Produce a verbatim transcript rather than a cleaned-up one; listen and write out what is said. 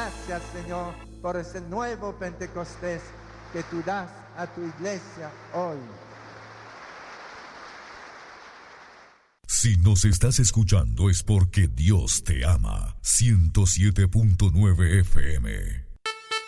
gracias, Señor, por ese nuevo Pentecostés que tú das a tu iglesia hoy. Si nos estás escuchando es porque Dios te ama. ciento siete punto nueve F M